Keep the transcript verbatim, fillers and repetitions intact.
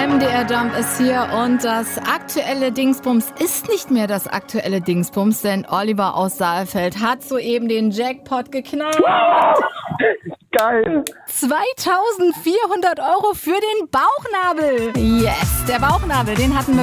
M D R Jump ist hier und das aktuelle Dingsbums ist nicht mehr das aktuelle Dingsbums, denn Oliver aus Saalfeld hat soeben den Jackpot geknackt. Geil. zweitausendvierhundert Euro für den Bauchnabel. Yes, der Bauchnabel, den hatten wir